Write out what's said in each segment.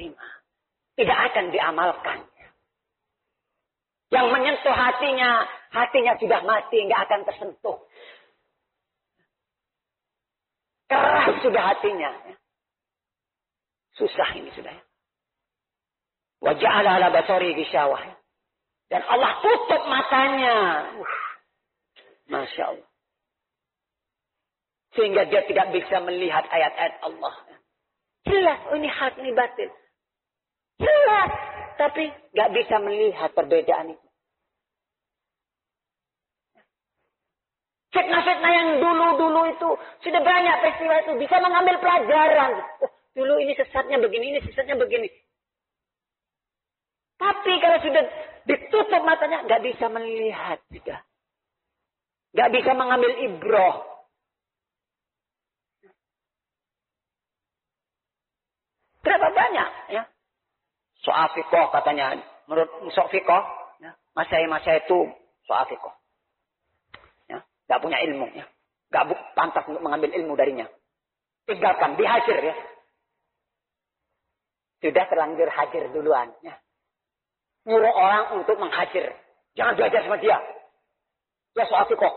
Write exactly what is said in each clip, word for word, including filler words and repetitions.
diterima. Tidak akan diamalkan. Yang menyentuh hatinya, hatinya sudah mati, nggak akan tersentuh. Keras sudah hatinya. Susah ini sudah. Wa ja'ala ala basari ghisyawah. Dan Allah tutup matanya. Uh, Masya Allah. Sehingga dia tidak bisa melihat ayat-ayat Allah. Jelas, oh ini hak, ini batil. Jelas. Tapi nggak bisa melihat perbedaan itu. Fitnah-fitnah yang dulu-dulu itu sudah banyak peristiwa itu bisa mengambil pelajaran. Oh, dulu ini sesatnya begini, ini sesatnya begini. Tapi kalau sudah ditutup matanya, nggak bisa melihat sudah. Nggak bisa mengambil ibroh. Berapa banyak ya? Soal fikoh katanya, menurut soal fikoh, ya, masai-masai itu soal fikoh. Ya, gak punya ilmu, ya. Gak pantas untuk mengambil ilmu darinya. Tinggalkan, dihajar ya. Sudah terlanjur hajar duluan. Ya. Nyuruh orang untuk menghajar. Jangan belajar sama dia. Dia soal fikoh.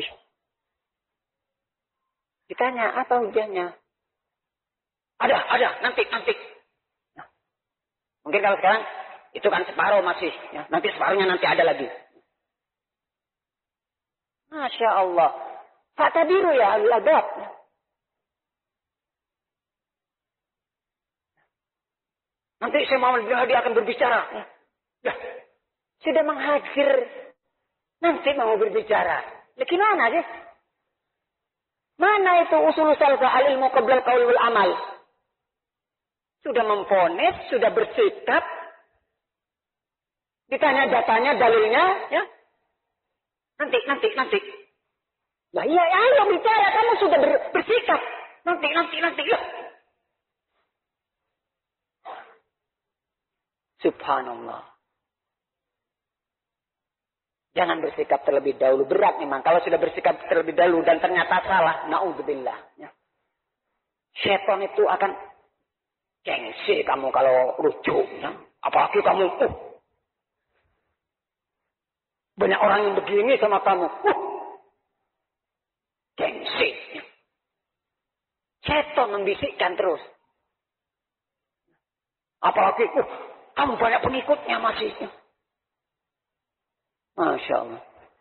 Ditanya, apa hujahnya? Ada, ada, nanti, nanti. Mungkin kalau sekarang, itu kan separuh masih. Ya. Nanti separuhnya nanti ada lagi. Masya Allah. Fa'tabiru ya al-adab. Nanti saya mau dia akan berbicara. Ya. Ya. Sudah menghajar. Nanti mau berbicara. Ya, gimana sih? Mana itu usul salsa al-ilmu qabla al-qaul wal amal? Sudah memvonis, sudah bersikap. Ditanya datanya, dalilnya, ya. Nanti, nanti, nanti. Lah iya, ayo bicara, kamu sudah ber, bersikap. Nanti, nanti, nanti. Ya. Subhanallah. Jangan bersikap terlebih dahulu. Berat memang. Kalau sudah bersikap terlebih dahulu dan ternyata salah. Na'udzubillah. Ya. Syaitan itu akan gengsi kamu kalau lucu. Ya. Apalagi kamu. Uh, banyak orang yang begini sama kamu. Uh, gengsi. Ya. Syaitan membisikkan terus. Apalagi. Uh, kamu banyak pengikutnya masih. Ya. Masya Allah.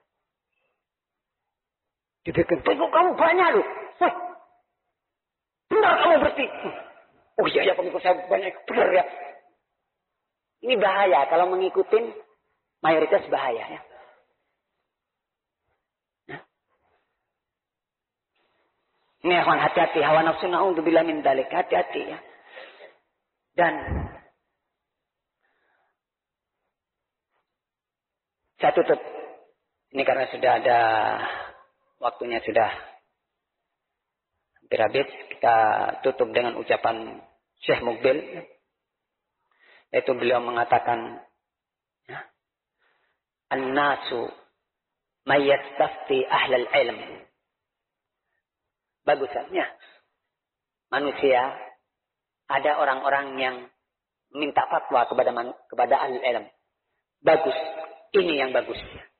Dibikin pengikut kamu banyak loh. Wah. Benar kamu berarti. Oh iya, ya pengikut saya banyak. Benar ya. Ini bahaya. Kalau mengikutin mayoritas bahaya ya. Nah. Ini akan hati-hati. Hawa nafsu na'udzubillah min dzalik. Hati-hati ya. Dan saya tutup. Ini karena sudah ada waktunya sudah hampir habis. Kita tutup dengan ucapan Syekh Mukbil. Yaitu beliau mengatakan, ya, An-nasu mayyastafti ahlal ilm. Bagusnya. Manusia, ada orang-orang yang minta fatwa kepada kepada ahli ilm. Bagus. Ini yang bagus.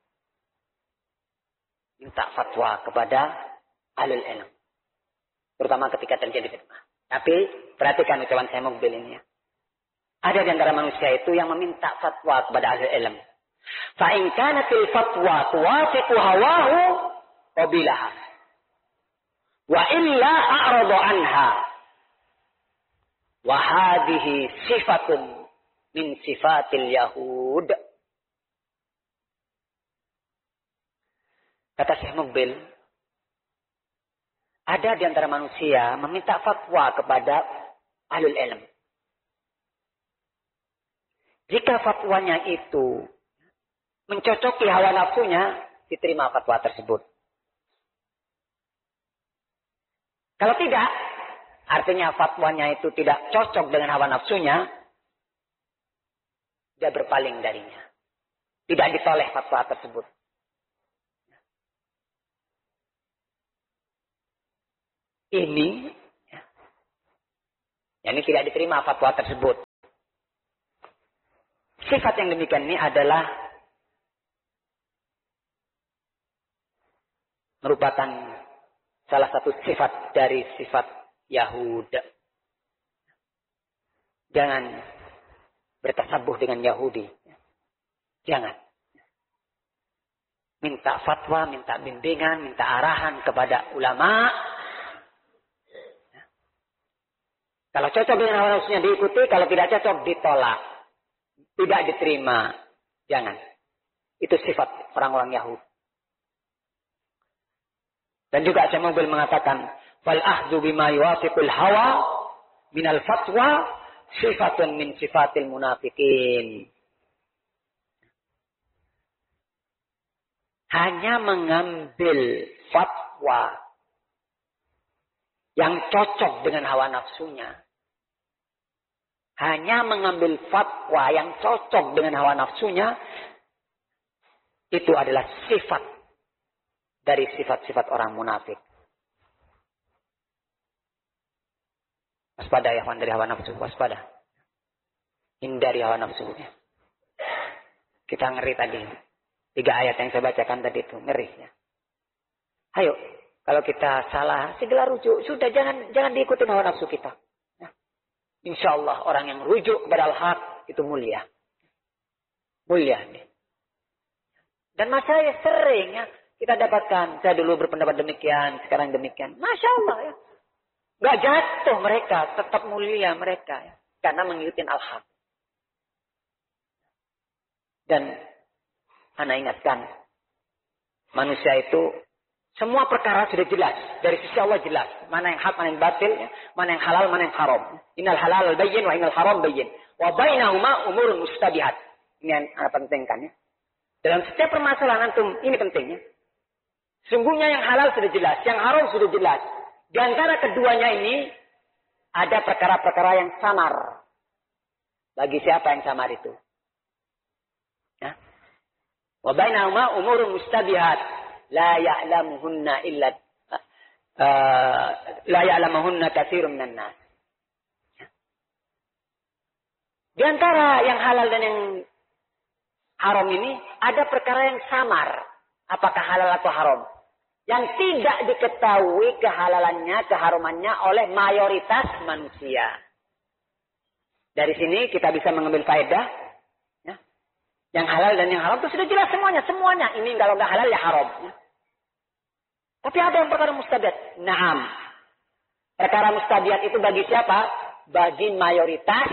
Minta fatwa kepada ahlul ilm. Terutama ketika terjadi fitnah. Tapi perhatikan ucapan saya Mukbil ini ya. Ada di antara manusia itu yang meminta fatwa kepada ahlul ilm. Fa in kanatil fatwa tuwafiqu hawahu qabilaha. Wa illa a'radu anha. Wa hadhihi sifatun min sifatil yahud. Kata Syekh Mukbil, ada di antara manusia meminta fatwa kepada ahlul ilm. Jika fatwanya itu mencocoki hawa nafsunya, diterima fatwa tersebut. Kalau tidak, artinya fatwanya itu tidak cocok dengan hawa nafsunya, dia berpaling darinya. Tidak ditoleh fatwa tersebut. Ini, ya, ini tidak diterima fatwa tersebut. Sifat yang demikian ini adalah merupakan salah satu sifat dari sifat Yahud. Jangan bertasabuh dengan Yahudi. Jangan. Minta fatwa, minta bimbingan, minta arahan kepada ulama. Kalau cocok dengan hawa nafsunya diikuti, kalau tidak cocok ditolak. Tidak diterima. Jangan. Itu sifat orang-orang Yahudi. Dan juga Syekh Mubil mengatakan, fal ahdhu bima yuwafiqul hawa minal fatwa sifatun min sifatil munafiqin. Hanya mengambil fatwa yang cocok dengan hawa nafsunya. Hanya mengambil fatwa yang cocok dengan hawa nafsunya. Itu adalah sifat dari sifat-sifat orang munafik. Waspada ya dari hawa nafsu. Waspada. Hindari hawa nafsu. Kita ngeri tadi. Tiga ayat yang saya bacakan tadi itu. Ngeri ya. Ayo. Kalau kita salah. Segala rujuk. Sudah jangan jangan diikuti hawa nafsu kita. Insya Allah orang yang rujuk kepada al-haq itu mulia. Mulia. Dan masalahnya sering ya. Kita dapatkan. Saya dulu berpendapat demikian. Sekarang demikian. Masya Allah ya. Gak jatuh mereka. Tetap mulia mereka. Ya. Karena mengikuti al-haq. Dan Anda ingatkan. Manusia itu. Semua perkara sudah jelas. Dari sisi Allah jelas. Mana yang hak, mana yang batil. Ya. Mana yang halal, mana yang haram. Innal halal bayyin wa innal haram bayyin. Wa bainahuma umurun mustabihat. Ini yang penting kan ya. Dalam setiap permasalahan antum. Ini pentingnya. Sungguhnya yang halal sudah jelas. Yang haram sudah jelas. Di antara keduanya ini. Ada perkara-perkara yang samar. Bagi siapa yang samar itu? Ya. Wa bainahuma umurun mustabihat. La ya'lamuhunna illa uh, la ya'lamuhunna katsirun minan nas. Di antara yang halal dan yang haram ini ada perkara yang samar, apakah halal atau haram, yang tidak diketahui kehalalannya, keharumannya oleh mayoritas manusia. Dari sini kita bisa mengambil faedah ya. Yang halal dan yang haram itu sudah jelas semuanya. Semuanya. Ini kalau nggak halal ya haram. Ya. Tapi ada yang perkara mustabiat. Naam. Perkara mustabiat itu bagi siapa? Bagi mayoritas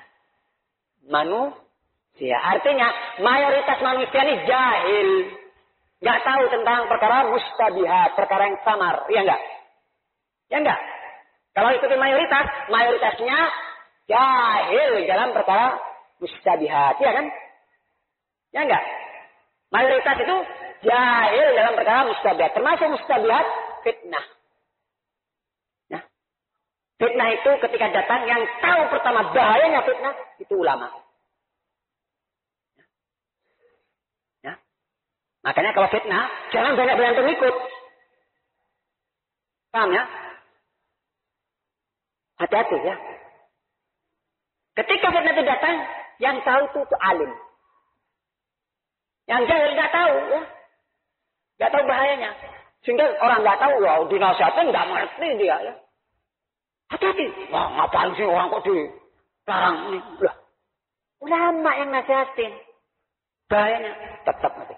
manusia. Artinya mayoritas manusia ini jahil. Nggak tahu tentang perkara mustabihat. Perkara yang samar. Iya nggak? Ya nggak? Kalau ikuti mayoritas. Mayoritasnya jahil dalam perkara mustabihat. Iya kan? Ya enggak? Mayoritas itu jahil dalam perkara mustabihat. Termasuk mustabihat fitnah. Nah, fitnah itu ketika datang yang tahu pertama bahayanya fitnah itu ulama. Ya. Makanya kalau fitnah jangan banyak-banyak pengikut. Paham ya? Hati-hati ya. Ketika fitnah itu datang, yang tahu itu, itu alim. Yang jahil nggak tahu, ya. Nggak tahu bahayanya. Sehingga orang nggak tahu, ya, dinasihatin nggak mengerti dia, ya. Hati-hati. Wah, ngapain sih orang kok dilarang ini? Lah, ulama yang nasihatin. Bahayanya tetap nanti.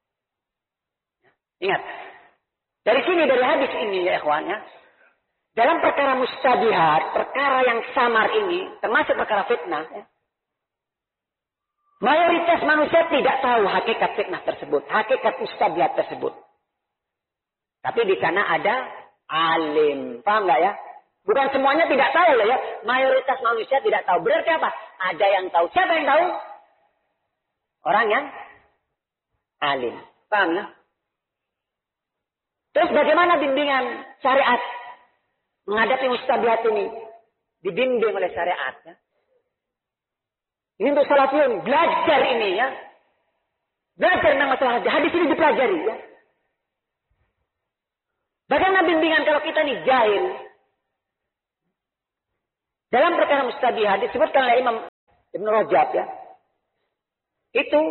Ingat, dari sini dari hadis ini ya ikhwan ya. Dalam perkara mustabihat, perkara yang samar ini, termasuk perkara fitnah, ya. Mayoritas manusia tidak tahu hakikat fitnah tersebut, hakikat mustabihat tersebut. Tapi di sana ada alim, paham nggak ya? Bukan semuanya tidak tahu lah ya. Mayoritas manusia tidak tahu. Berarti apa? Ada yang tahu. Siapa yang tahu? Orang yang alim, paham ya? Terus bagaimana bimbingan syariat menghadapi mustabihat ini? Dibimbing oleh syariat ya. Ini untuk salafiyun, belajar ini ya. Belajar tentang masalah hadis ini dipelajari ya. Bagaimana bimbingan kalau kita nih jahil? Dalam perkara mustabihat disebutkan oleh Imam Ibn Rajab ya. Itu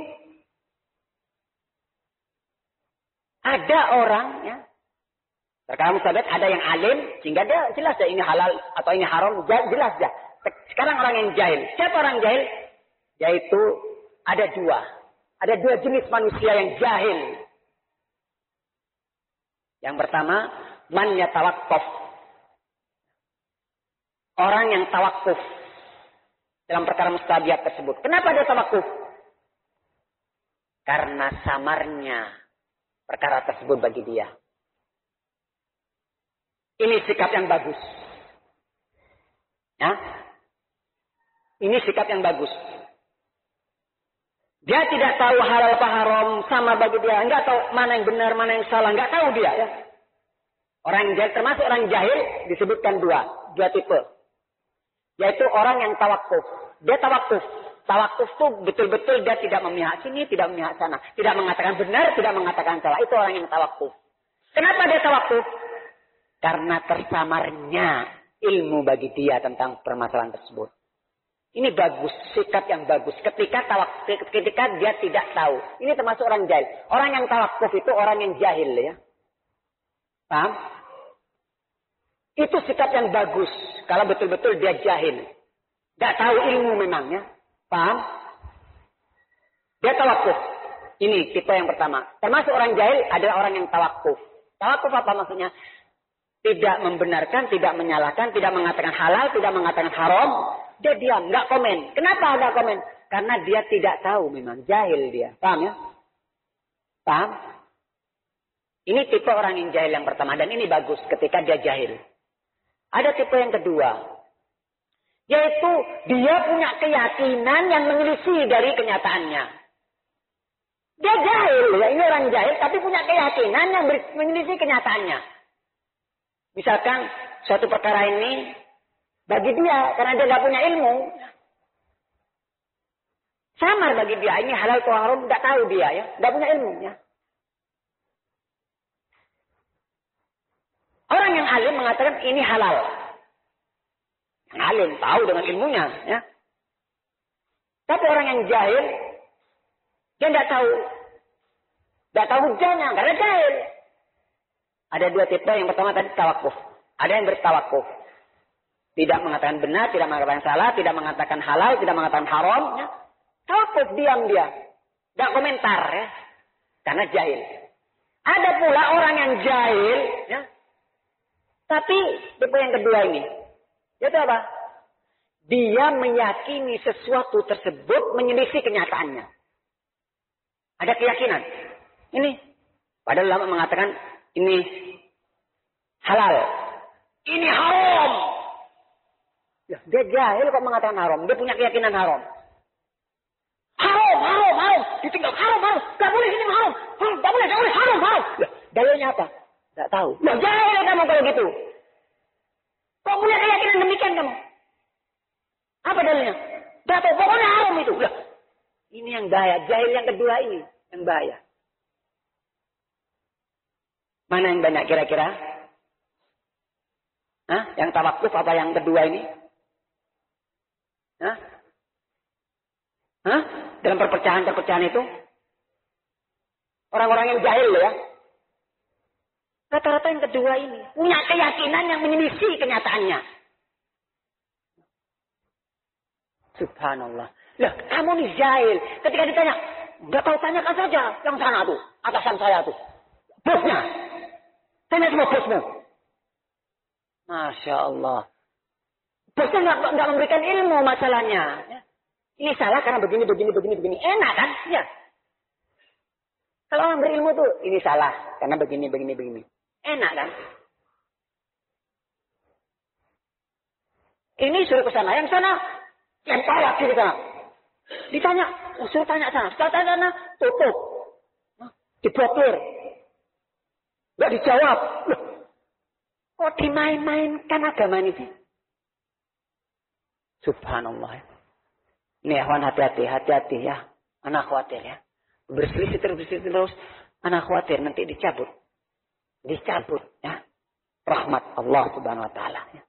ada orang ya. Sekarang sahabat ada yang alim sehingga dia jelas ya ini halal atau ini haram, jelas ya. Sekarang orang yang jahil. Siapa orang jahil? Yaitu ada dua. Ada dua jenis manusia yang jahil. Yang pertama, man yatawaqqaf. Orang yang tawakuf dalam perkara mustahabiat tersebut. Kenapa dia tawakuf? Karena samarnya perkara tersebut bagi dia. Ini sikap yang bagus. Ya. Ini sikap yang bagus. Dia tidak tahu halal apa haram, sama bagi dia. Enggak tahu mana yang benar, mana yang salah. Enggak tahu dia. Ya. Orang yang jahil, termasuk orang jahil, disebutkan dua. Dua tipe. Yaitu orang yang tawakuf. Dia tawakuf. Tawakuf itu betul-betul dia tidak memihak sini, tidak memihak sana. Tidak mengatakan benar, tidak mengatakan salah. Itu orang yang tawakuf. Kenapa dia tawakuf? Karena tersamarnya ilmu bagi dia tentang permasalahan tersebut. Ini bagus, sikap yang bagus. Ketika tawakuf, ketika dia tidak tahu. Ini termasuk orang jahil. Orang yang tawakuf itu orang yang jahil ya. Paham? Itu sikap yang bagus. Kalau betul-betul dia jahil. Tidak tahu ilmu memang ya. Paham? Dia tawakuf. Ini tipe yang pertama. Termasuk orang jahil adalah orang yang tawakuf. Tawakuf apa maksudnya? Tidak membenarkan, tidak menyalahkan, tidak mengatakan halal, tidak mengatakan haram. Dia diam, nggak komen. Kenapa nggak komen? Karena dia tidak tahu memang. Jahil dia. Paham ya? Paham? Ini tipe orang yang jahil yang pertama. Dan ini bagus ketika dia jahil. Ada tipe yang kedua. Yaitu dia punya keyakinan yang menyelisih dari kenyataannya. Dia jahil. Ya. Ini orang jahil tapi punya keyakinan yang menyelisih kenyataannya. Misalkan suatu perkara ini bagi dia karena dia nggak punya ilmu. Samar bagi dia. Ini halal atau haram nggak tahu dia ya. Nggak punya ilmu ya. Orang yang alim mengatakan ini halal. Yang alim tahu dengan ilmunya, ya. Tapi orang yang jahil, dia tidak tahu, tidak tahu hujahnya karena jahil. Ada dua tipe. Yang pertama tadi tawakuf. Ada yang bertawakuf, tidak mengatakan benar, tidak mengatakan salah, tidak mengatakan halal, tidak mengatakan haram. Ya. Tawakuf, diam dia, tidak komentar, ya, karena jahil. Ada pula orang yang jahil, ya. Tapi tipe yang kedua ini, yaitu apa? Dia meyakini sesuatu tersebut menyelisih kenyataannya. Ada keyakinan. Ini, padahal ulama mengatakan ini halal, ini haram. Ya, dia jahil kok mengatakan haram. Dia punya keyakinan haram. Haram, haram, haram. Ditinggal haram, haram. Gak boleh ini haram. Haram, gak boleh, gak boleh, haram, haram. Ya, dalilnya apa? Tidak tahu. Nah, jahil kamu kalau gitu. Kok punya keyakinan demikian kamu? Apa dalilnya? Tidak tahu. Pokoknya haram itu. Lah, ini yang bahaya. Jahil yang kedua ini yang bahaya. Mana yang banyak kira-kira? Hah? Yang tawakuf apa yang kedua ini? Hah? Hah? Dalam perpecahan-perpecahan itu? Orang-orang yang jahil ya. Rata-rata yang kedua ini. Punya keyakinan yang menyelisih kenyataannya. Subhanallah. Lah, kamu nih jahil. Ketika ditanya, gak tahu tanyakan saja. Yang sana tuh. Atasan saya tuh. Bosnya. Tanya semua bosmu. Masya Allah. Bosnya gak, gak memberikan ilmu masalahnya. Ini salah karena begini, begini, begini, begini. Enak kan? Ya. Kalau orang berilmu tuh, ini salah karena begini, begini, begini. Enak kan? Ini suruh ke sana, yang sana lempar lagi ke sana. Ditanya, oh, suruh tanya sana, suruh tanya sana, tutup, diblokir, nggak dijawab. Loh, kok dimain-mainkan agama ini? Subhanallah. Ini akhwan hati-hati, hati-hati ya. Anak khawatir ya. Berselisih terus, berselisih terus. Anak khawatir nanti dicabut. Dicabut ya. Rahmat Allah subhanahu wa ta'ala ya.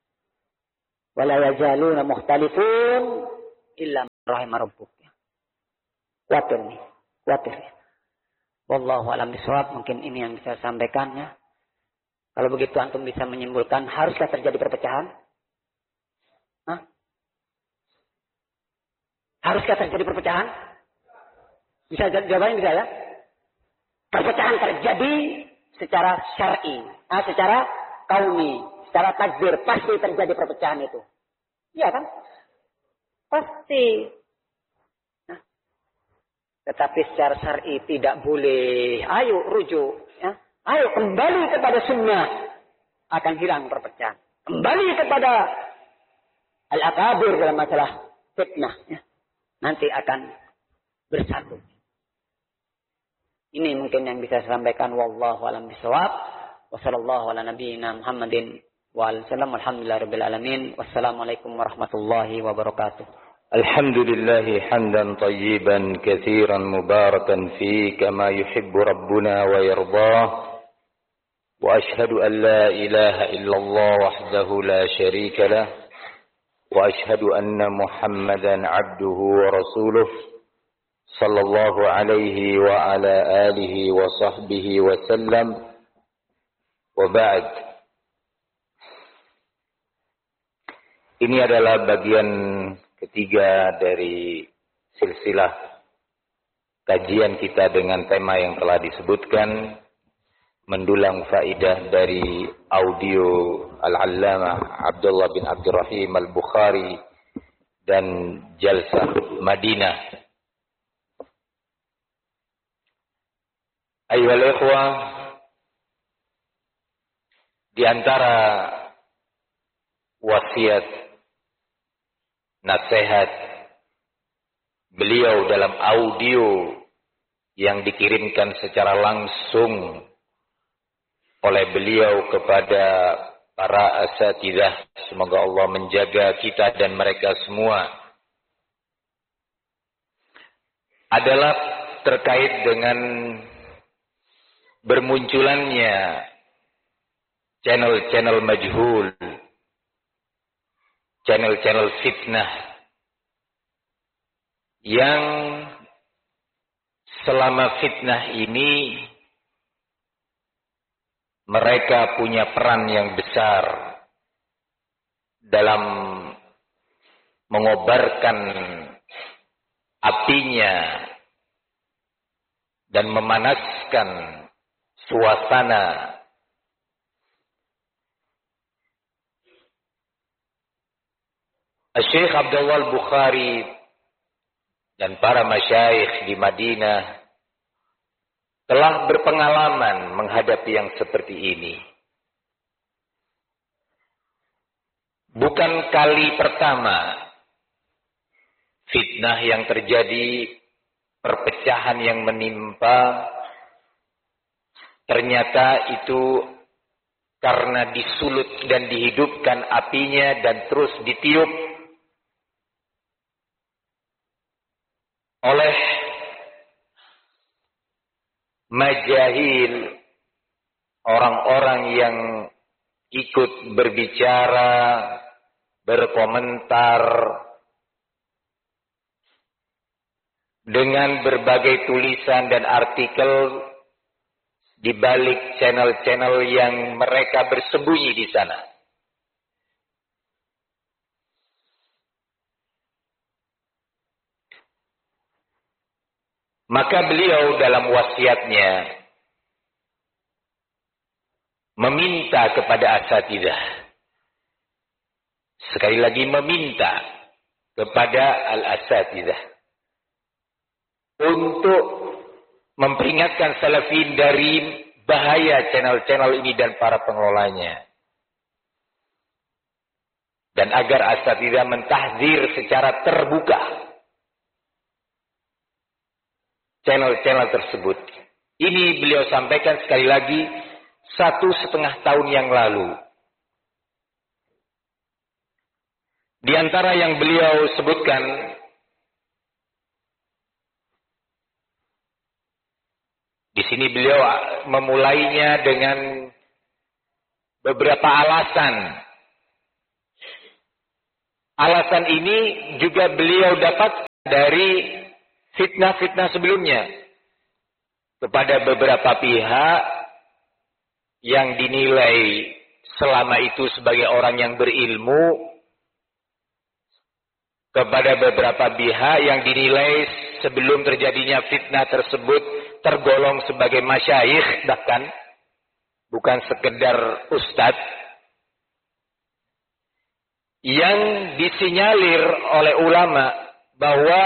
Wala yazaluna mukhtalifun illa man rahima rabbuk ya. Khawatir nih. Khawatir. Wallahu a'lam bishawab. Mungkin ini yang bisa saya sampaikan ya. Kalau begitu antum bisa menyimpulkan, haruskah terjadi perpecahan? Hah? Haruskah terjadi perpecahan? Bisa jawabannya bisa ya? Perpecahan terjadi secara syar'i, ah, secara kauni, secara takdir pasti terjadi perpecahan itu. Iya kan? Pasti. Nah, tetapi secara syar'i tidak boleh. Ayo rujuk, ya. Ayo kembali kepada sunnah, akan hilang perpecahan. Kembali kepada al-akabir dalam masalah fitnah, ya. Nanti akan bersatu. Ini mungkin yang bisa saya sampaikan. Wallahu a'lam bishawab. Wa sallallahu ala nabiyyina Muhammadin wa alihi wasallam. Alhamdulillahirabbil alamin. Wassalamualaikum warahmatullahi wabarakatuh. Alhamdulillah hamdan tayyiban katsiran mubarakan fi kama yuhibbu rabbuna wa yardah. Wa ashhadu an la ilaha illallah wahdahu la syarika lah. Wa ashhadu anna Muhammadan abduhu wa rasuluh. Sallallahu alaihi wa ala alihi wa sahbihi wa sallam. Wa ba'd. Ini adalah bagian ketiga dari silsilah kajian kita dengan tema yang telah disebutkan, mendulang faidah dari audio Al-Allamah Abdullah bin Abdurrahim Al-Bukhari dan Jalsah Madinah. Ayyuhal ikhwah, di antara wasiat nasihat beliau dalam audio yang dikirimkan secara langsung oleh beliau kepada para asatidzah, semoga Allah menjaga kita dan mereka semua, adalah terkait dengan bermunculannya channel-channel majhul, channel-channel fitnah yang selama fitnah ini mereka punya peran yang besar dalam mengobarkan apinya dan memanaskan suasana Syekh Abdullah Al-Bukhari dan para masyayikh di Madinah telah berpengalaman menghadapi yang seperti ini. Bukan kali pertama fitnah yang terjadi, perpecahan yang menimpa, ternyata itu karena disulut dan dihidupkan apinya dan terus ditiup oleh majahil, orang-orang yang ikut berbicara, berkomentar dengan berbagai tulisan dan artikel di balik channel-channel yang mereka bersembunyi di sana. Maka beliau dalam wasiatnya meminta kepada asatidzah, sekali lagi meminta kepada al-asatidzah untuk memperingatkan salafin dari bahaya channel-channel ini dan para pengelolanya. Dan agar asatidzah mentahdzir secara terbuka channel-channel tersebut. Ini beliau sampaikan sekali lagi satu setengah tahun yang lalu. Di antara yang beliau sebutkan, di sini beliau memulainya dengan beberapa alasan. Alasan ini juga beliau dapat dari fitnah-fitnah sebelumnya kepada beberapa pihak yang dinilai selama itu sebagai orang yang berilmu, kepada beberapa pihak yang dinilai sebelum terjadinya fitnah tersebut tergolong sebagai masyayikh, bahkan bukan sekedar ustadz, yang disinyalir oleh ulama bahwa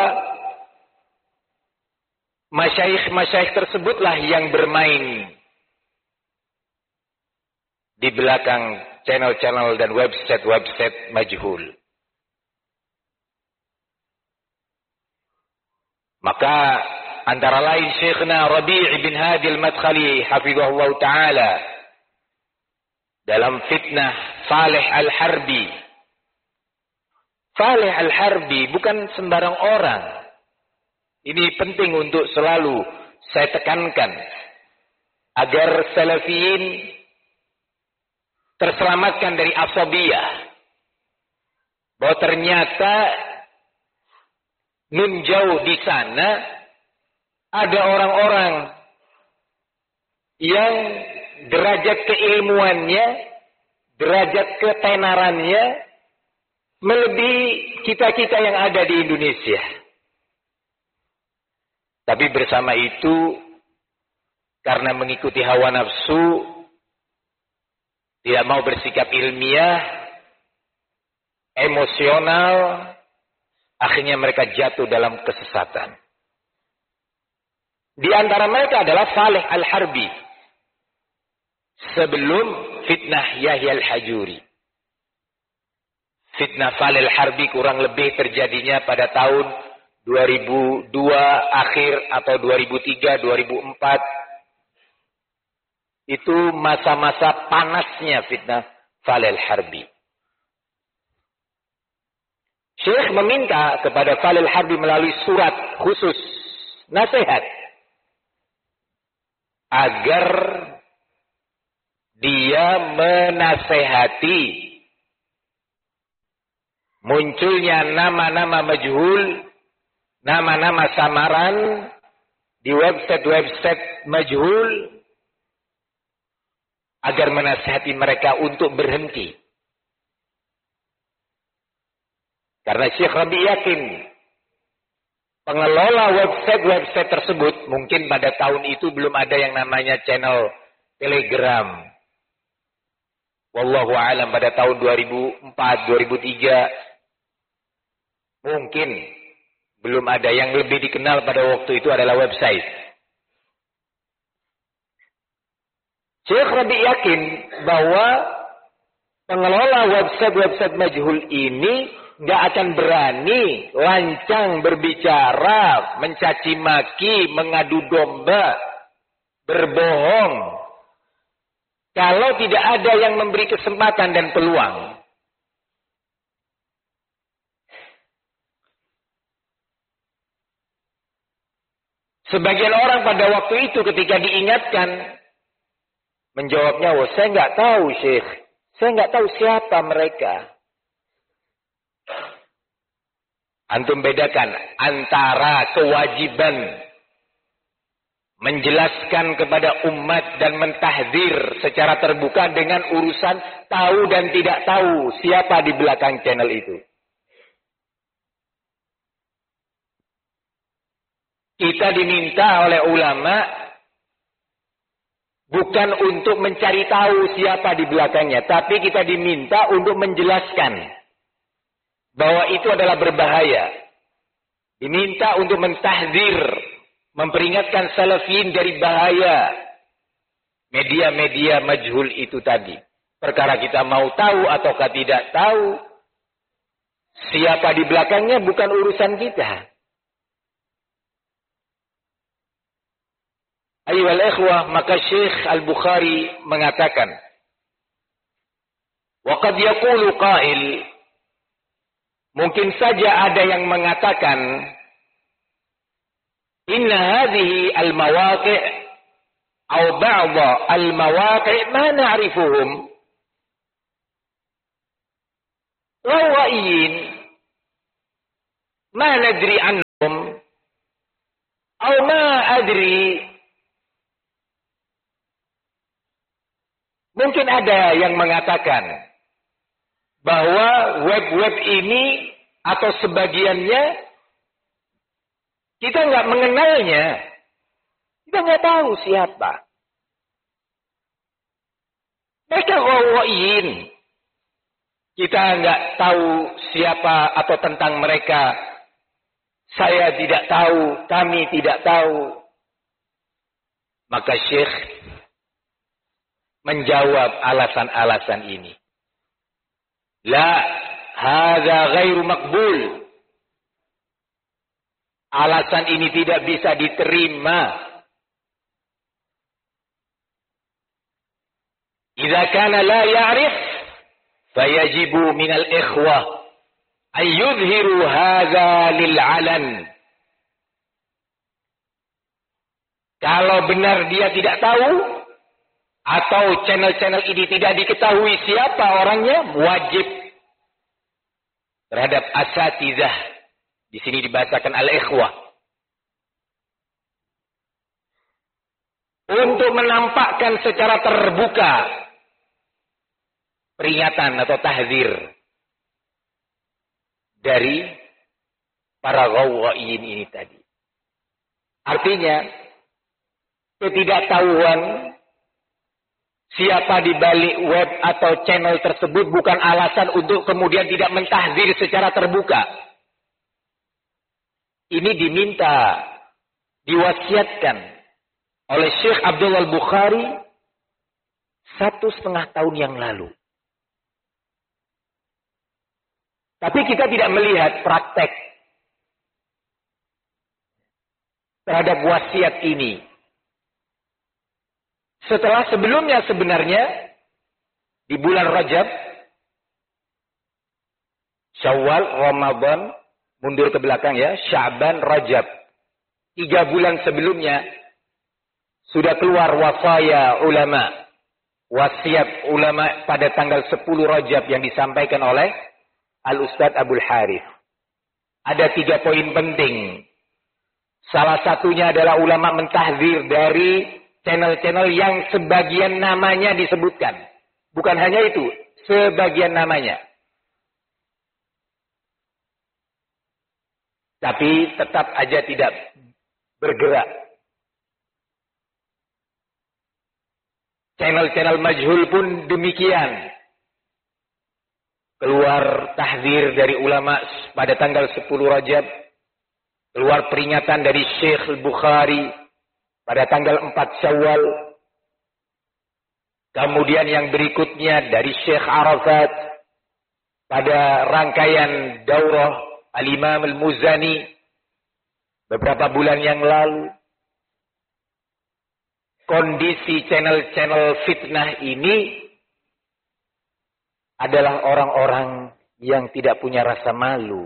masyayikh-masyayikh tersebutlah yang bermain di belakang channel-channel dan website-website majhul. Maka antara lain Syekhna Rabi' bin Hadi al-Madkhali hafizahullah ta'ala dalam fitnah Saleh al-Harbi. Saleh al-Harbi bukan sembarang orang. Ini penting untuk selalu saya tekankan agar salafiyin terselamatkan dari asabiyah. Bahwa ternyata nun jauh di sana ada orang-orang yang derajat keilmuannya, derajat ketenarannya melebihi kita-kita yang ada di Indonesia. Tapi bersama itu, karena mengikuti hawa nafsu, tidak mau bersikap ilmiah, emosional, akhirnya mereka jatuh dalam kesesatan. Di antara mereka adalah Saleh al-Harbi. Sebelum fitnah Yahya al-Hajuri. Fitnah Saleh al-Harbi kurang lebih terjadinya pada tahun dua ribu dua akhir atau dua ribu tiga, dua ribu empat. Itu masa-masa panasnya fitnah Saleh al-Harbi. Syekh meminta kepada Saleh al-Harbi melalui surat khusus nasihat agar dia menasehati munculnya nama-nama majhul, nama-nama samaran di website-website majhul, agar menasihati mereka untuk berhenti. Karena Syekh Rabi yakin pengelola website-website tersebut, mungkin pada tahun itu belum ada yang namanya channel Telegram. Wallahu a'lam, pada tahun dua ribu empat, dua ribu tiga mungkin belum ada. Yang lebih dikenal pada waktu itu adalah website. Syekh Rabi yakin bahwa pengelola website-website majhul ini nggak akan berani lancang berbicara, mencaci maki, mengadu domba, berbohong, kalau tidak ada yang memberi kesempatan dan peluang. Sebagian orang pada waktu itu ketika diingatkan, menjawabnya, "Wah, saya nggak tahu, Syekh. Saya nggak tahu siapa mereka." Antum bedakan antara kewajiban menjelaskan kepada umat dan mentahdzir secara terbuka dengan urusan tahu dan tidak tahu siapa di belakang channel itu. Kita diminta oleh ulama bukan untuk mencari tahu siapa di belakangnya, tapi kita diminta untuk menjelaskan bahwa itu adalah berbahaya. Diminta untuk mentahdzir, memperingatkan salafin dari bahaya media-media majhul itu tadi. Perkara kita mau tahu ataukah tidak tahu, siapa di belakangnya bukan urusan kita. Ayyuhal ikhwah, maka Syekh Al-Bukhari mengatakan, wa qad yaqulu qail, mungkin saja ada yang mengatakan, inna hadhihi al-mawaqi' aw ba'dha al-mawaqi' ma na'rifuhum rawaiyin ma nadri anhum Au ma adri. Mungkin ada yang mengatakan bahwa web-web ini atau sebagiannya kita nggak mengenalnya. Kita nggak tahu siapa. Mereka ghawain. Kita nggak tahu siapa atau tentang mereka. Saya tidak tahu, kami tidak tahu. Maka Syekh menjawab alasan-alasan ini. La, hadza ghairu maqbul. Alasan ini tidak bisa diterima. Idza kana la ya'rif fayajibu minal ikhwah ay yudhiru hadza lil 'alan. Kalau benar dia tidak tahu atau channel-channel ini tidak diketahui siapa orangnya, wajib terhadap asatizah. Di sini dibahasakan al-ikhwah. Untuk menampakkan secara terbuka peringatan atau tahzir dari para ghawwain ini tadi. Artinya, ketidaktahuan siapa di balik web atau channel tersebut bukan alasan untuk kemudian tidak mentahzir secara terbuka. Ini diminta, diwasiatkan oleh Syekh Abdullah Al-Bukhari satu setengah tahun yang lalu. Tapi kita tidak melihat praktek terhadap wasiat ini. Setelah sebelumnya sebenarnya di bulan Rajab, Syawal, Ramadan, mundur ke belakang ya, Sya'ban, Rajab. Tiga bulan sebelumnya sudah keluar wasaya ulama. Wasiat ulama pada tanggal sepuluh Rajab yang disampaikan oleh Al-Ustadz Abdul Harith. Ada tiga poin penting. Salah satunya adalah ulama mentahzir dari channel-channel yang sebagian namanya disebutkan. Bukan hanya itu, sebagian namanya. Tapi tetap aja tidak bergerak. Channel-channel majhul pun demikian. Keluar tahzir dari ulama pada tanggal sepuluh Rajab. Keluar peringatan dari Syekh Al-Bukhari pada tanggal empat Syawal. Kemudian yang berikutnya dari Syekh Arafat pada rangkaian daurah Al-Imam Al-Muzani beberapa bulan yang lalu. Kondisi channel-channel fitnah ini adalah orang-orang yang tidak punya rasa malu.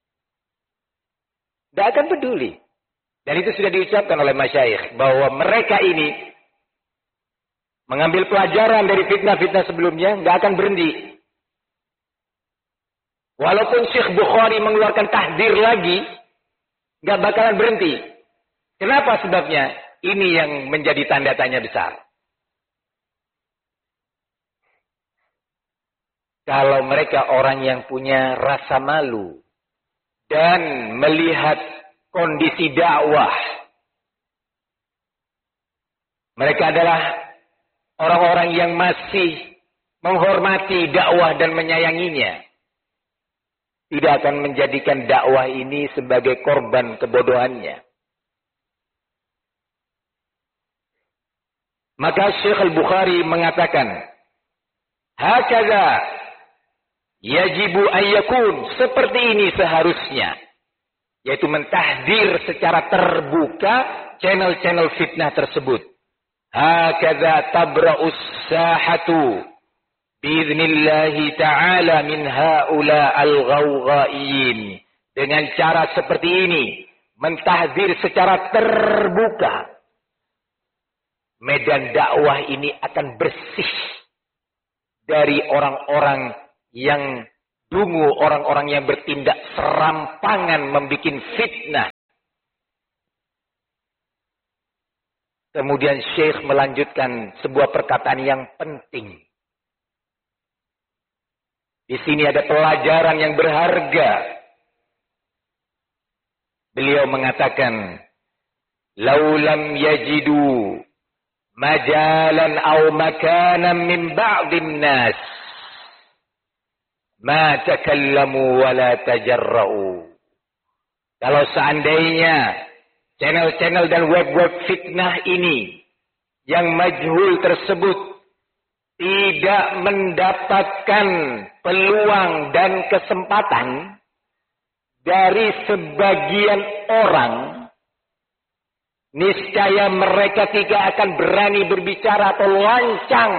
Tidak akan peduli. Dan itu sudah diucapkan oleh masyayikh bahwa mereka ini mengambil pelajaran dari fitnah-fitnah sebelumnya, nggak akan berhenti. Walaupun Syekh Bukhari mengeluarkan tahdzir lagi, nggak bakalan berhenti. Kenapa sebabnya? Ini yang menjadi tanda tanya besar. Kalau mereka orang yang punya rasa malu dan melihat kondisi dakwah, mereka adalah orang-orang yang masih menghormati dakwah dan menyayanginya, tidak akan menjadikan dakwah ini sebagai korban kebodohannya. Maka Syekh Al-Bukhari mengatakan, "Hakaza yajibu ayyakun," seperti ini seharusnya, yaitu mentahdzir secara terbuka channel-channel fitnah tersebut. Hakaza tabra'us sahatu biiznillahi ta'ala min haula al-ghawghain. Dengan cara seperti ini, mentahdzir secara terbuka, medan dakwah ini akan bersih dari orang-orang yang dungu, orang-orang yang bertindak serampangan membuat fitnah Kemudian Syekh melanjutkan sebuah perkataan yang penting. Di sini ada pelajaran yang berharga. Beliau mengatakan, "Laulam yajidu majalan aw makanan min ba'din nas, ma takallamu wa la tajarra'u." Kalau seandainya channel-channel dan web-web fitnah ini yang majhul tersebut tidak mendapatkan peluang dan kesempatan dari sebagian orang, niscaya mereka tidak akan berani berbicara atau lancang.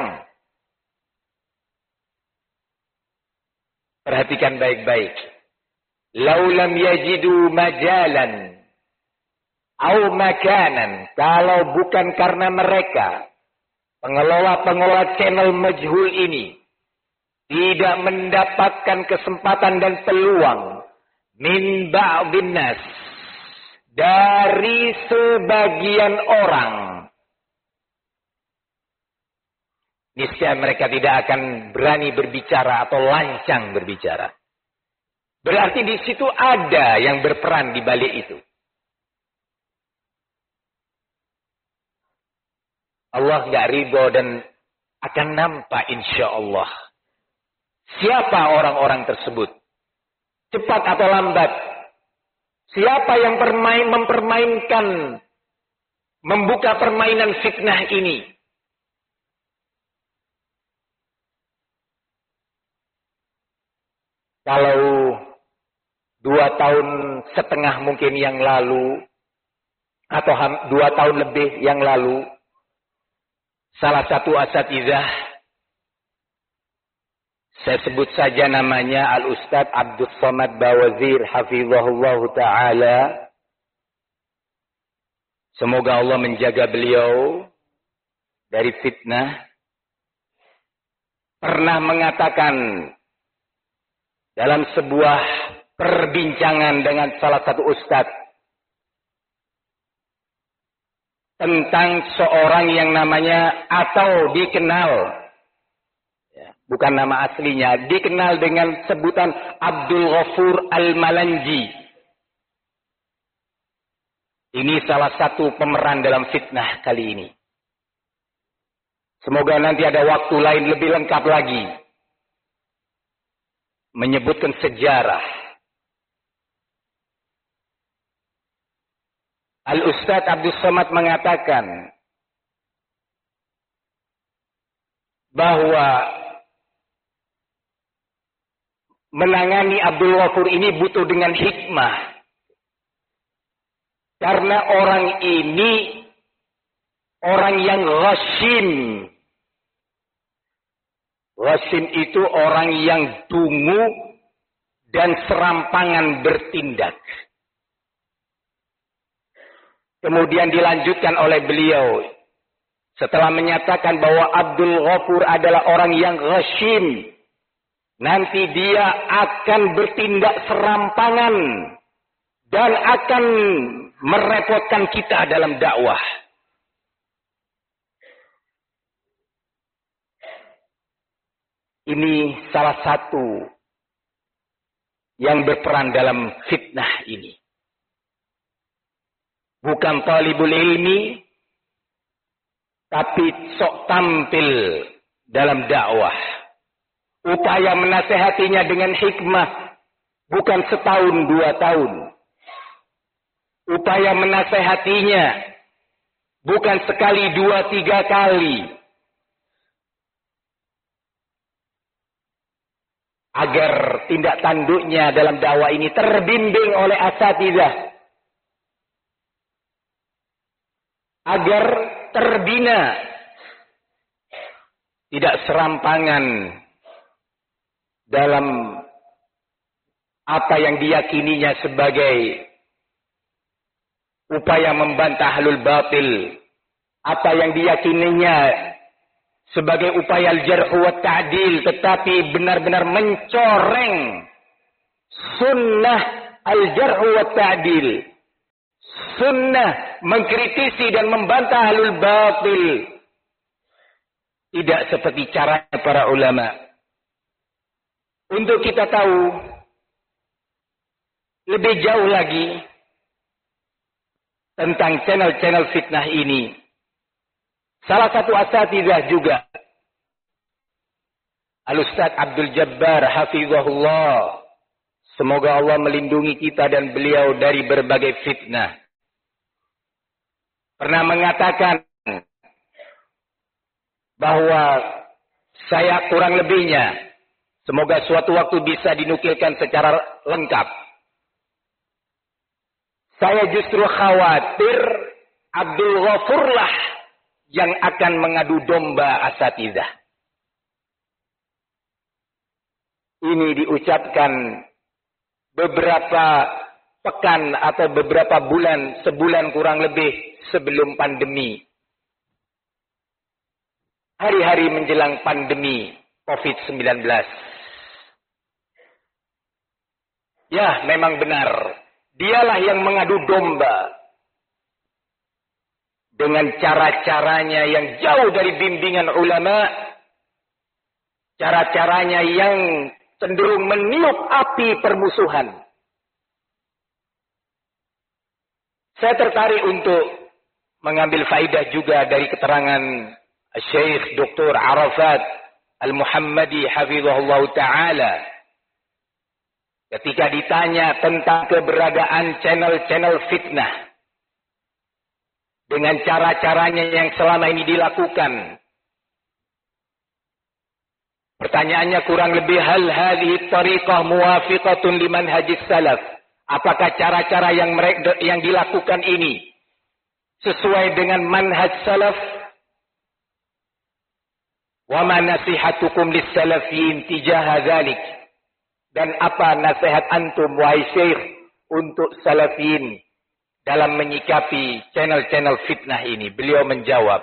Perhatikan baik-baik. Laulam yajidu majalan au makanan, kalau bukan karena mereka pengelola-pengelola channel majhul ini tidak mendapatkan kesempatan dan peluang min ba'dhin nas, dari sebagian orang, niscaya mereka tidak akan berani berbicara atau lancang berbicara. Berarti di situ ada yang berperan di balik itu. Allah nggak ridho dan akan nampak insya Allah siapa orang-orang tersebut, cepat atau lambat. Siapa yang permain, mempermainkan, membuka permainan fitnah ini. Kalau dua tahun setengah mungkin yang lalu, atau dua tahun lebih yang lalu, salah satu asatizah, saya sebut saja namanya Al-Ustadz Abdus Somad Bawazir hafizahullah ta'ala. Semoga Allah menjaga beliau dari fitnah. Pernah mengatakan dalam sebuah perbincangan dengan salah satu ustadz tentang seorang yang namanya atau dikenal, ya, bukan nama aslinya, dikenal dengan sebutan Abdul Ghafur Al-Malanji. Ini salah satu pemeran dalam fitnah kali ini. Semoga nanti ada waktu lain lebih lengkap lagi menyebutkan sejarah. Al-Ustadz Abdus Somad mengatakan bahwa menangani Abdul Ghafur ini butuh dengan hikmah. Karena orang ini orang yang ghasyim. Ghasyim itu orang yang dungu dan serampangan bertindak. Kemudian dilanjutkan oleh beliau setelah menyatakan bahwa Abdul Ghafur adalah orang yang ghasyim. Nanti dia akan bertindak serampangan dan akan merepotkan kita dalam dakwah. Ini salah satu yang berperan dalam fitnah ini. Bukan talibul ilmi, tapi sok tampil dalam dakwah. Upaya menasehatinya dengan hikmah, bukan setahun dua tahun. Upaya menasehatinya, bukan sekali dua tiga kali. Agar tindak tanduknya dalam dakwah ini terbimbing oleh asatidzah. Agar terbina. Tidak serampangan dalam apa yang diyakininya sebagai upaya membantah ahlul batil. Apa yang diyakininya sebagai upaya al-jarh wa ta'dil, tetapi benar-benar mencoreng sunnah al-jarh wa ta'dil, sunnah, mengkritisi dan membantah ahlul batil. Tidak seperti caranya para ulama. Untuk kita tahu lebih jauh lagi tentang channel-channel fitnah ini, salah satu asatidzah juga, Al-Ustaz Abdul Jabbar hafizahullah, semoga Allah melindungi kita dan beliau dari berbagai fitnah, pernah mengatakan bahwa saya kurang lebihnya, semoga suatu waktu bisa dinukilkan secara lengkap, saya justru khawatir Abdul Ghafurlah yang akan mengadu domba asatidzah. Ini diucapkan beberapa pekan atau beberapa bulan, sebulan kurang lebih sebelum pandemi. Hari-hari menjelang pandemi covid sembilan belas. Ya, memang benar. Dialah yang mengadu domba. Dengan cara-caranya yang jauh dari bimbingan ulama. Cara-caranya yang cenderung meniup api permusuhan. Saya tertarik untuk mengambil faidah juga dari keterangan Syekh Doktor Arafat Al-Muhammadi hafizahullah ta'ala. Ketika ditanya tentang keberadaan channel-channel fitnah. Dengan cara-caranya yang selama ini dilakukan. Pertanyaannya kurang lebih, hal hadhihi tariqah muwafiqatun liman hadis salaf. Apakah cara-cara yang mereka yang dilakukan ini sesuai dengan manhaj salaf? Wa ma nasihatukum lis-salafiyyin tijaha dzalik? Dan apa nasihat antum wahai syekh untuk salafiyin dalam menyikapi channel-channel fitnah ini? Beliau menjawab,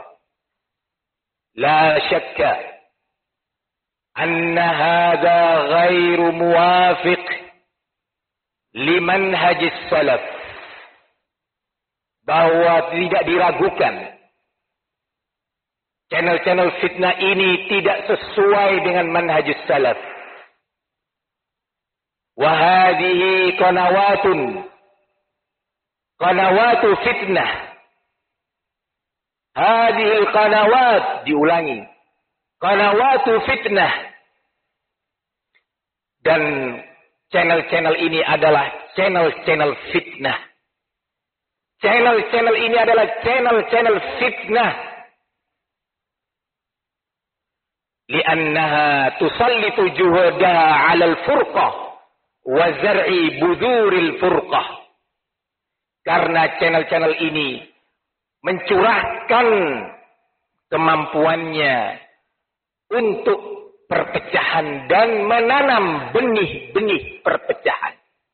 la syakka anna hadha ghairu muwafiq liman hajis salaf. Bahwa tidak diragukan channel-channel fitnah ini tidak sesuai dengan manhajus salaf. Wa hadhihi qanawatun qanawatu fitnah. Hadhihi al-qanawat, diulangi, qanawatu fitnah. Dan channel-channel ini adalah channel-channel fitnah. Channel-channel ini adalah channel-channel fitnah. Liannaha tusallitu juhudaha 'ala al-furqah wa zar'i buduril furqah. Karena channel-channel ini mencurahkan kemampuannya untuk perpecahan dan menanam benih-benih perpecahan.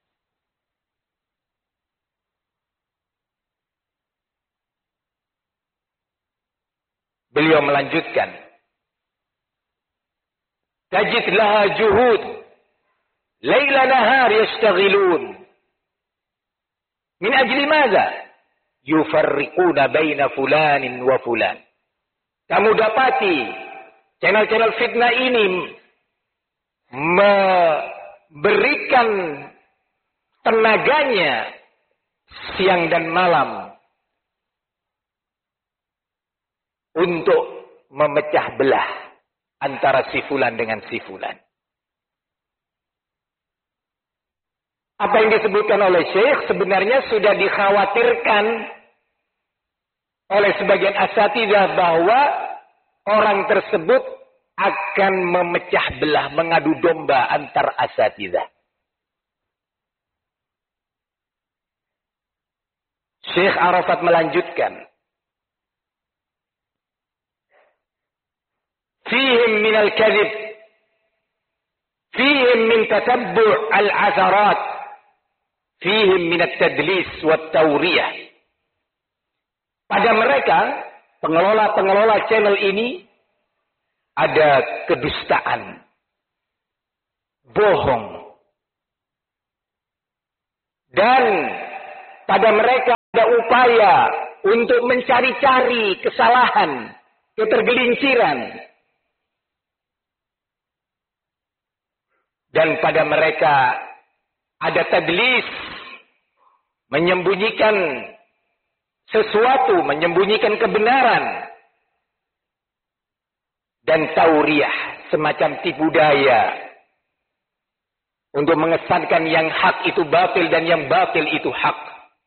Beliau melanjutkan, tajid laha juhud laila nahar yastaghilun min ajli madza yufarriquna baina fulanin wa fulan. Kamu dapati channel-channel fitnah ini memberikan tenaganya siang dan malam untuk memecah belah antara si fulan dengan si fulan. Apa yang disebutkan oleh Syekh sebenarnya sudah dikhawatirkan oleh sebagian asatidzah bahwa orang tersebut akan memecah belah, mengadu domba antar asatidzah. Syekh Arafat melanjutkan, fihim minal kadhib, fihim min tatabbu' al-atharat, fihim min at-tadlis wat-tawriyah. Pada mereka, pengelola-pengelola channel ini, ada kedustaan, bohong. Dan pada mereka ada upaya untuk mencari-cari kesalahan, ketergelinciran. Dan pada mereka ada tadlis, menyembunyikan sesuatu, menyembunyikan kebenaran. Dan tauriah, semacam tipu daya. Untuk mengesankan yang hak itu batil dan yang batil itu hak.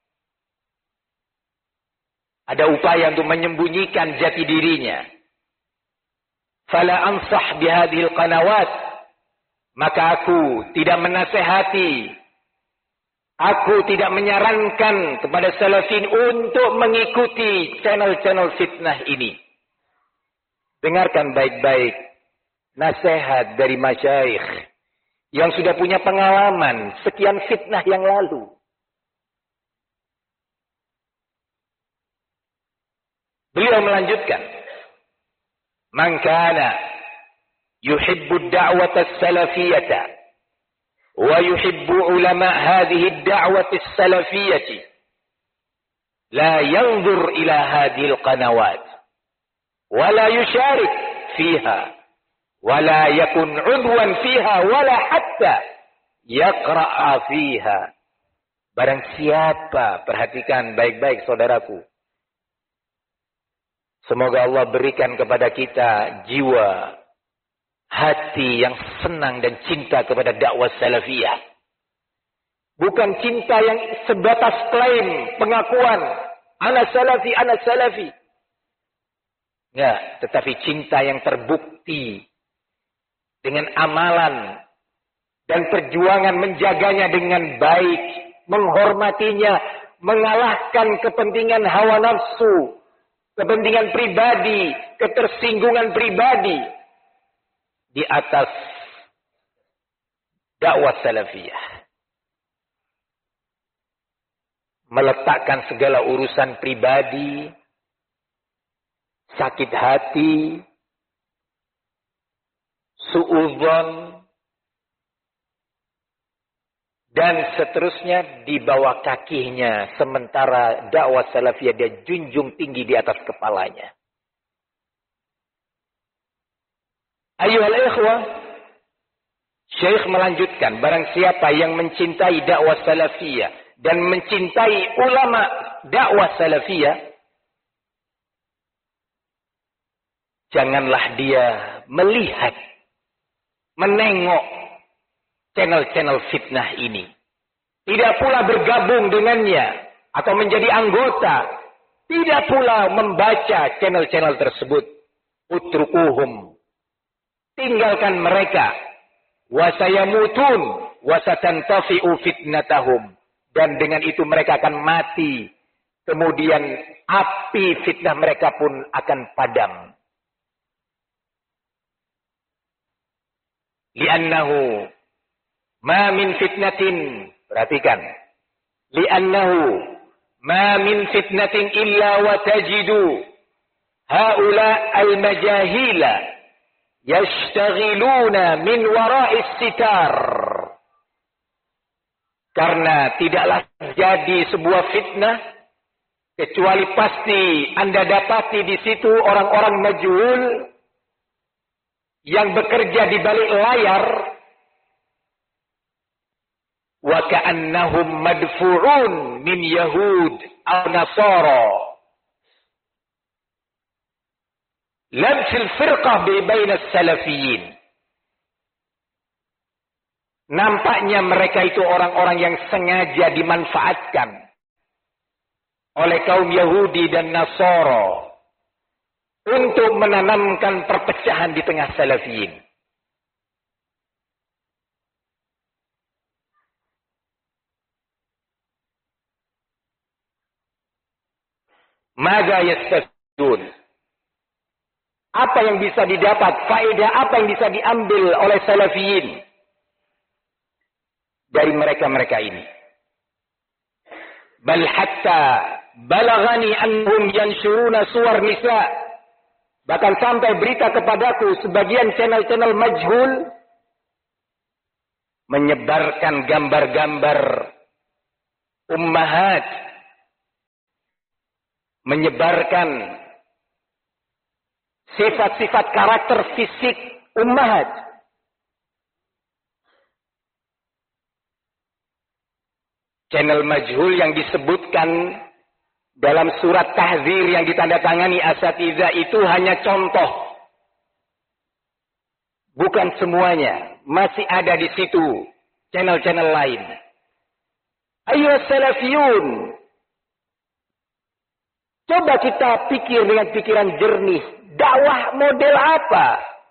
Ada upaya untuk menyembunyikan jati dirinya. Fala ansah bihadhil qanawat. Maka aku tidak menasehati, aku tidak menyarankan kepada salafin untuk mengikuti channel-channel fitnah ini. Dengarkan baik-baik nasihat dari masyayikh yang sudah punya pengalaman sekian fitnah yang lalu. Beliau melanjutkan, "Man kana yuhibbu ad-da'wata as-salafiyyata wa yuhibbu ulama hadhihi ad-da'wati as-salafiyyati la yanzur ila hadhihi al-qanawat wa la yusharik fiha wa la yakun 'udwan fiha wa la hatta yaqra'a fiha." Barang siapa, perhatikan baik-baik saudaraku, semoga Allah berikan kepada kita jiwa, hati yang senang dan cinta kepada dakwah salafiyah. Bukan cinta yang sebatas klaim, pengakuan, ana salafi, ana salafi. Ya, tetapi cinta yang terbukti dengan amalan dan perjuangan menjaganya dengan baik, menghormatinya, mengalahkan kepentingan hawa nafsu, kepentingan pribadi, ketersinggungan pribadi di atas dakwah salafiyah. Meletakkan segala urusan pribadi, sakit hati, suudzon, dan seterusnya di bawah kakinya, sementara dakwah salafiyah dia junjung tinggi di atas kepalanya. Ayuhal ikhwah, Syekh melanjutkan, barang siapa yang mencintai dakwah salafiyah dan mencintai ulama dakwah salafiyah, janganlah dia melihat, menengok channel-channel fitnah ini. Tidak pula bergabung dengannya atau menjadi anggota. Tidak pula membaca channel-channel tersebut. Utrukuhum. Tinggalkan mereka. Wasayamutun wasatantafi'u fitnatahum. Dan dengan itu mereka akan mati. Kemudian api fitnah mereka pun akan padam. Li'annahu ma min fitnatin. Perhatikan. Li'annahu ma min fitnatin illa wa tajidu haula al-majahila yashtaghiluna min wara'is sitar. Karena tidaklah jadi sebuah fitnah kecuali pasti Anda dapati di situ orang-orang majhul yang bekerja di balik layar, wa ka'annahum madfu'un min yahud aw nasara lam fil firqah baina as-salafiyyin. Nampaknya mereka itu orang-orang yang sengaja dimanfaatkan oleh kaum Yahudi dan Nasara untuk menanamkan perpecahan di tengah salafiyin. Maka yastafidun. Apa yang bisa didapat, faedah apa yang bisa diambil oleh salafiyin dari mereka-mereka ini? Bal hatta balagani annahum yanshuruna suwar nisa. Bahkan sampai berita kepadaku sebagian channel-channel majhul menyebarkan gambar-gambar ummahat menyebarkan sifat-sifat karakter fisik ummahat. Channel majhul yang disebutkan dalam surat tahzir yang ditandatangani asatidzah itu hanya contoh. Bukan semuanya. Masih ada di situ channel-channel lain. Ayo salafiyun. Coba kita pikir dengan pikiran jernih. Dakwah model apa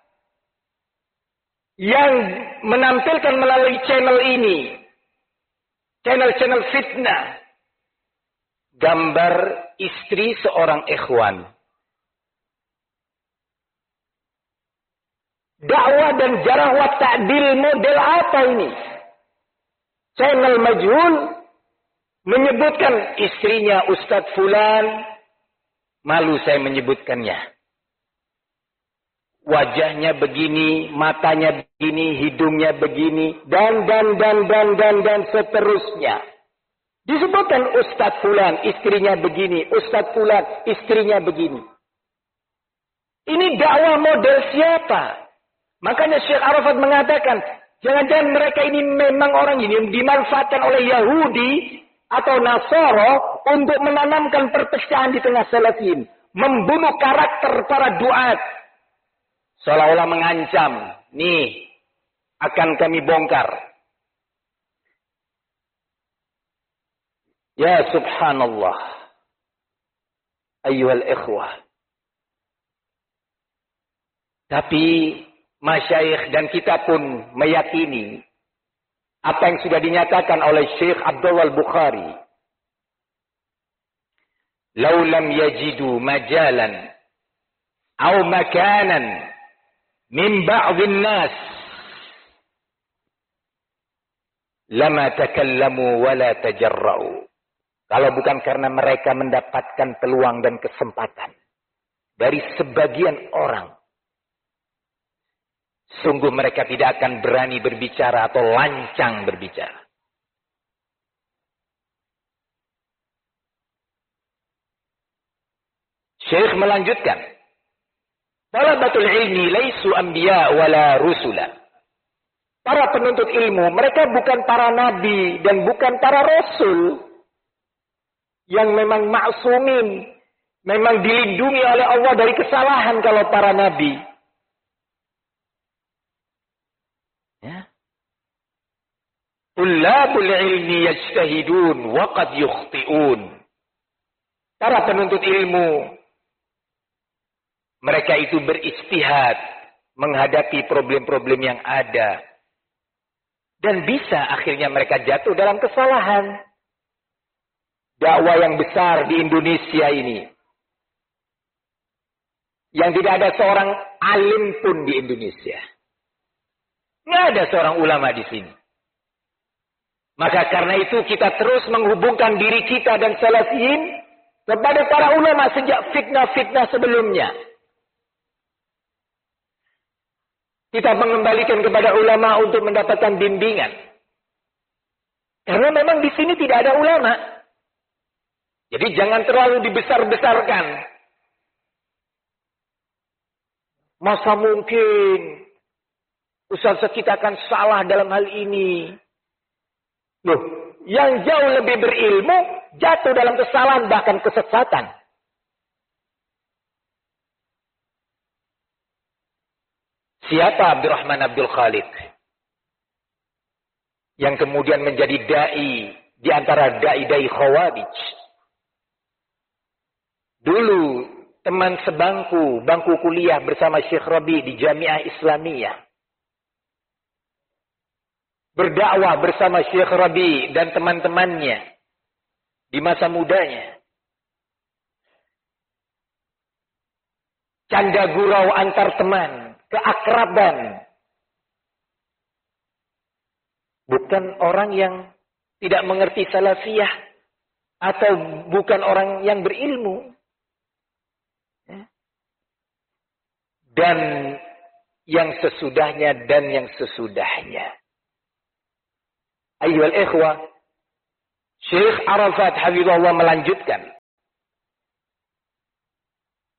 yang menampilkan melalui channel ini? Channel-channel fitnah. Gambar istri seorang ikhwan. Dakwah dan jarah wa ta'dil model apa ini? Channel majhul menyebutkan istrinya Ustadz Fulan. Malu saya menyebutkannya. Wajahnya begini, matanya begini, hidungnya begini, dan, dan, dan, dan, dan, dan seterusnya. Disebutkan Ustadz Fulan, istrinya begini, Ustadz Fulan, istrinya begini. Ini dakwah model siapa? Makanya Syekh Arafat mengatakan, jangan-jangan mereka ini memang orang ini yang dimanfaatkan oleh Yahudi atau Nasara untuk menanamkan perpecahan di tengah salafiyin. Membunuh karakter para duat. Seolah-olah mengancam, nih akan kami bongkar. Ya subhanallah. Ayyuhal ikhwah. Tapi masyayikh dan kita pun meyakini apa yang sudah dinyatakan oleh Syekh Abdullah Al-Bukhari. Lau lam yajidu majalan au makanan min ba'dhin nas lama takallamu wala tajarra'u. Kalau bukan karena mereka mendapatkan peluang dan kesempatan dari sebagian orang, sungguh mereka tidak akan berani berbicara atau lancang berbicara. Syekh melanjutkan, talabatul ilmi laisu anbiya wala rusula. Para penuntut ilmu, mereka bukan para nabi dan bukan para rasul yang memang ma'sumin, memang dilindungi oleh Allah dari kesalahan kalau para nabi. Ya. Tullabul ilmi yajtahidun wa qad yukhti'un. Para penuntut ilmu, mereka itu beristihad menghadapi problem-problem yang ada. Dan bisa akhirnya mereka jatuh dalam kesalahan. Dakwah yang besar di Indonesia ini. Yang tidak ada seorang alim pun di Indonesia. Nggak ada seorang ulama di sini. Maka karena itu kita terus menghubungkan diri kita dan salafiyin kepada para ulama sejak fitnah-fitnah sebelumnya. Kita mengembalikan kepada ulama untuk mendapatkan bimbingan. Karena memang di sini tidak ada ulama. Jadi jangan terlalu dibesar-besarkan. Masa mungkin Ustaz kita akan salah dalam hal ini. Loh, yang jauh lebih berilmu jatuh dalam kesalahan bahkan kesesatan. Siapa Abdurrahman Abdul Khaliq? Yang kemudian menjadi da'i di antara da'i-da'i Khawarij. Dulu teman sebangku, bangku kuliah bersama Syekh Rabi di Jamiah Islamiyah. Berdakwah bersama Syekh Rabi dan teman-temannya di masa mudanya. Canda gurau antar teman. Keakraban. Bukan orang yang tidak mengerti salafiyah. Atau bukan orang yang berilmu. Dan yang sesudahnya dan yang sesudahnya. Ayyuhal ikhwah. Syekh Arafat Hafizahullah melanjutkan.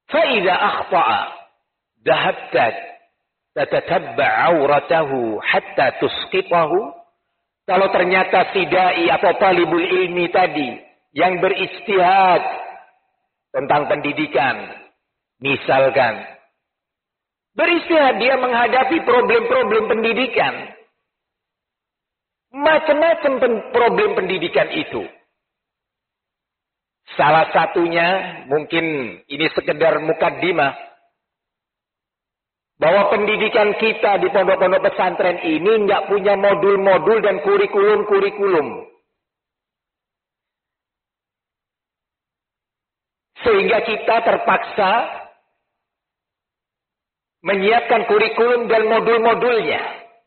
Fa idza akhta'a dhahabta tatatabba' 'auratahu hatta tusqitahu. Kalau ternyata si dai atau talibul ilmi tadi yang beristihad tentang pendidikan, misalkan beristihad dia menghadapi problem-problem pendidikan, macam-macam problem pendidikan itu. Salah satunya mungkin ini sekedar mukaddimah, bahwa pendidikan kita di pondok-pondok pesantren ini nggak punya modul-modul dan kurikulum-kurikulum. Sehingga kita terpaksa menyiapkan kurikulum dan modul-modulnya.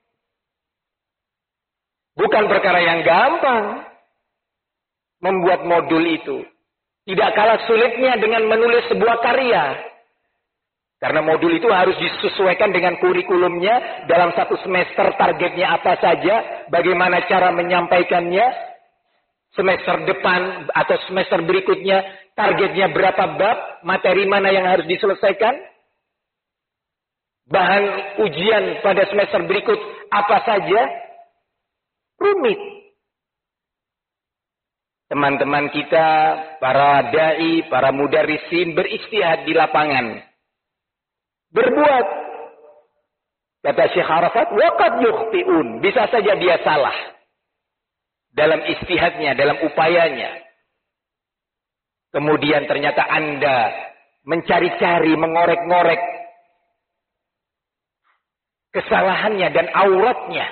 Bukan perkara yang gampang membuat modul itu. Tidak kalah sulitnya dengan menulis sebuah karya. Karena modul itu harus disesuaikan dengan kurikulumnya. Dalam satu semester targetnya apa saja. Bagaimana cara menyampaikannya. Semester depan atau semester berikutnya. Targetnya berapa bab. Materi mana yang harus diselesaikan. Bahan ujian pada semester berikut apa saja. Rumit. Teman-teman kita. Para da'i, para mudarrisin beristihad di lapangan. Berbuat. Kata Syekh Arafat, waqad yukhti'un. Bisa saja dia salah. Dalam istihadnya, dalam upayanya. Kemudian ternyata Anda mencari-cari, mengorek-ngorek kesalahannya dan auratnya.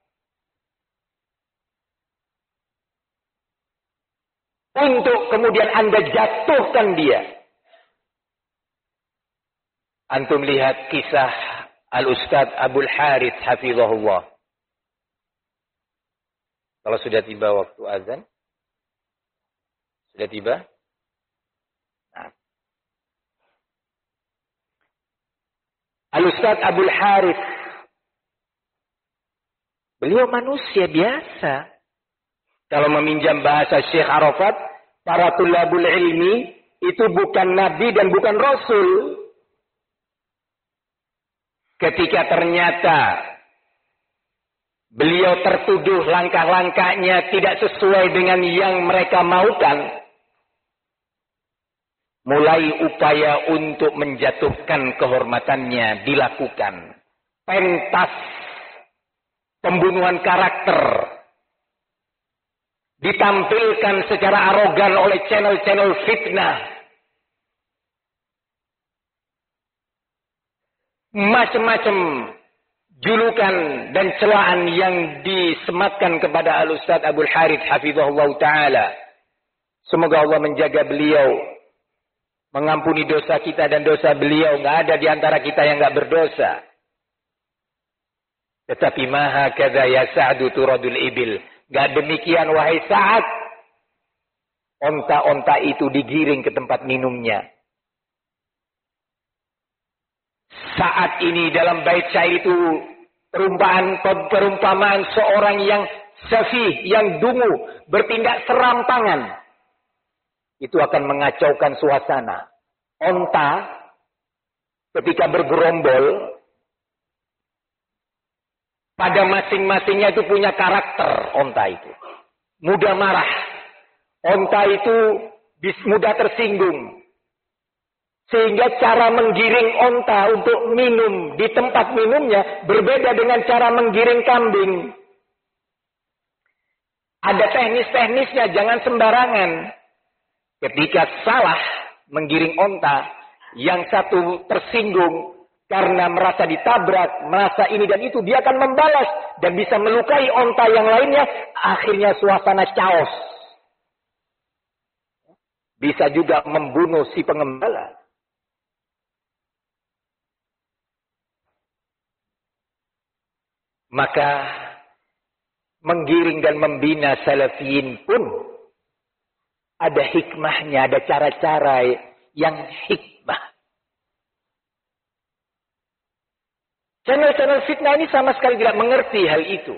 Untuk kemudian Anda jatuhkan dia. Antum lihat kisah Al-Ustadz Abul Harith hafizahullah. Kalau sudah tiba waktu azan. Sudah tiba? Nah. Al-Ustadz Abul Harith. Beliau manusia biasa. Kalau meminjam bahasa Syekh Arafat, para tulabul ilmi itu bukan nabi dan bukan rasul. Ketika ternyata beliau tertuduh langkah-langkahnya tidak sesuai dengan yang mereka maukan, mulai upaya untuk menjatuhkan kehormatannya dilakukan. Pentas pembunuhan karakter ditampilkan secara arogan oleh channel-channel fitnah. Macam-macam julukan dan celaan yang disematkan kepada Al-Ustadz Abul Harith hafizahullah ta'ala. Semoga Allah menjaga beliau, mengampuni dosa kita dan dosa beliau. Nggak ada di antara kita yang nggak berdosa. Tetapi maha kadza ya Sa'du turadul ibil. Nggak demikian wahai Sa'ad. Onta-onta itu digiring ke tempat minumnya. Saat ini dalam bait syair itu perumpamaan perumpamaan seorang yang safih, yang dungu, bertindak serampangan. Itu akan mengacaukan suasana. Onta ketika bergerombol pada masing-masingnya itu punya karakter onta itu. Mudah marah. Onta itu mudah tersinggung. Sehingga cara menggiring onta untuk minum di tempat minumnya berbeda dengan cara menggiring kambing. Ada teknis-teknisnya, jangan sembarangan. Ketika salah menggiring onta, yang satu tersinggung karena merasa ditabrak, merasa ini dan itu, dia akan membalas dan bisa melukai onta yang lainnya. Akhirnya suasana chaos. Bisa juga membunuh si pengembala. Maka menggiring dan membina salafiyin pun ada hikmahnya, ada cara-cara yang hikmah. Channel-channel fitnah ini sama sekali tidak mengerti hal itu.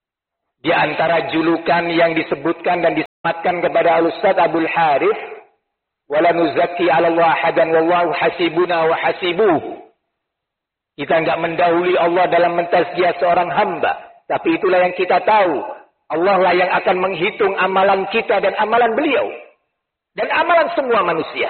Di antara julukan yang disebutkan dan disematkan kepada Al-Ustadz Abul Harith, Wala nuzakki 'ala Allah ahadan wallahu hasibuna wa hasibuh. Kita enggak mendahului Allah dalam mentazkiyah seorang hamba, tapi itulah yang kita tahu. Allah lah yang akan menghitung amalan kita dan amalan beliau dan amalan semua manusia.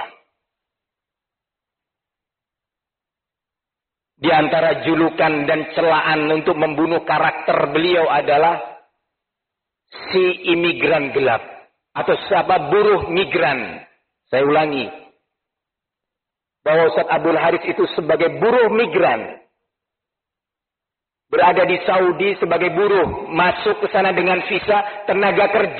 Di antara julukan dan celaan untuk membunuh karakter beliau adalah si imigran gelap atau siapa buruh migran. Saya ulangi, bahwa Ustaz Abdul Haris itu sebagai buruh migran, berada di Saudi sebagai buruh, masuk ke sana dengan visa tenaga kerja.